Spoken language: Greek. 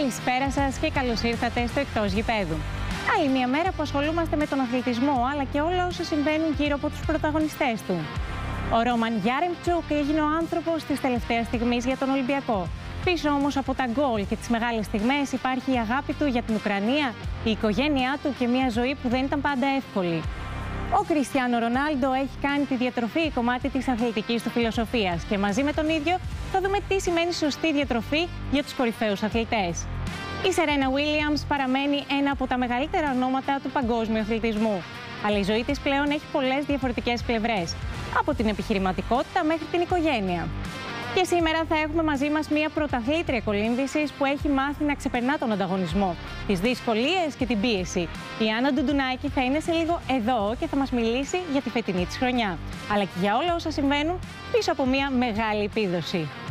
Καλησπέρα σας και καλώς ήρθατε στο Εκτός Γηπέδου. Άλλη μια μέρα που ασχολούμαστε με τον αθλητισμό, αλλά και όλα όσα συμβαίνουν γύρω από τους πρωταγωνιστές του. Ο Ρόμαν Γιάρεμτσουκ έγινε ο άνθρωπος της τελευταίας στιγμής για τον Ολυμπιακό. Πίσω όμως από τα γκολ και τις μεγάλες στιγμές υπάρχει η αγάπη του για την Ουκρανία, η οικογένειά του και μια ζωή που δεν ήταν πάντα εύκολη. Ο Κριστιάνο Ρονάλντο έχει κάνει τη διατροφή κομμάτι της αθλητικής του φιλοσοφίας και μαζί με τον ίδιο θα δούμε τι σημαίνει σωστή διατροφή για τους κορυφαίους αθλητές. Η Σερένα Βίλιαμς παραμένει ένα από τα μεγαλύτερα ονόματα του παγκόσμιου αθλητισμού. Αλλά η ζωή της πλέον έχει πολλές διαφορετικές πλευρές, από την επιχειρηματικότητα μέχρι την οικογένεια. Και σήμερα θα έχουμε μαζί μας μια πρωταθλήτρια κολύμβησης που έχει μάθει να ξεπερνά τον ανταγωνισμό, τις δυσκολίες και την πίεση. Η Άννα Ντουντουνάκη θα είναι σε λίγο εδώ και θα μας μιλήσει για τη φετινή της χρονιά, αλλά και για όλα όσα συμβαίνουν πίσω από μια μεγάλη επίδοση.